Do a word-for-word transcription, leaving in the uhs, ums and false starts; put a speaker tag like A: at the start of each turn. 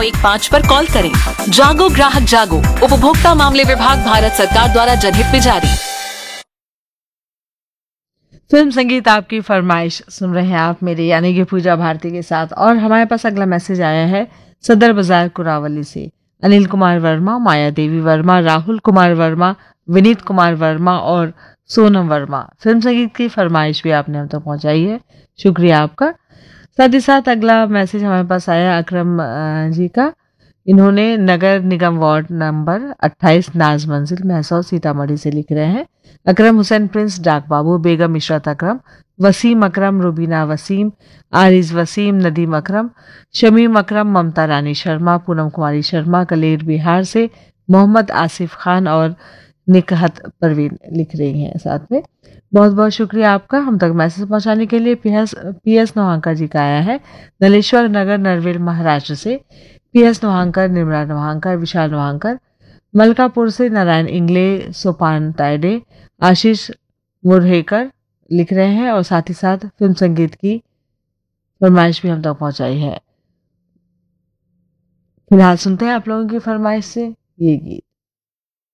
A: एक पाँच पर कॉल करें। जागो ग्राहक जागो, उपभोक्ता मामले विभाग, भारत सरकार द्वारा जनहित में जारी।
B: फिल्म संगीत आपकी फरमाइश सुन रहे हैं आप मेरे यानी कि पूजा भारती के साथ। और हमारे पास अगला मैसेज आया है सदर बाजार कुरावली से। अनिल कुमार वर्मा, माया देवी वर्मा, राहुल कुमार वर्मा, विनीत कुमार वर्मा और सोनम वर्मा। फिल्म संगीत की फरमाइश भी आपने हम तक पहुंचाई है, शुक्रिया आपका। साथ ही साथ अगला मैसेज हमारे पास आया अकरम अ, जी का। इन्होंने नगर निगम वार्ड नंबर अट्ठाईस नाज मंजिल महसौद सीतामढ़ी से लिख रहे हैं। अकरम हुसैन प्रिंस, डाक बाबू, बेगम इशरत अकरम, वसीम अकरम, रुबीना वसीम, आरिज वसीम, नदीम अकरम, शमीम अकरम, ममता रानी शर्मा, पूनम कुमारी शर्मा कलेर बिहार से, मोहम्मद आसिफ खान और निकहत परवीन लिख रही हैं साथ में। बहुत बहुत शुक्रिया आपका हम तक मैसेज पहुंचाने के लिए। पीएस पीएस नोहांका जी का आया है नलेश्वर नगर नरवेल महाराष्ट्र से। पीएस नोहांकर, निर्मला नोहांकर, विशाल नोहांकर, मलकापुर से नारायण इंगले, सोपान तायडे, आशीष मुरहेकर लिख रहे हैं और साथ ही साथ फिल्म संगीत की फरमाइश भी हम तक पहुंचाई है। फिलहाल सुनते हैं आप लोगों की फरमाइश से ये गीत।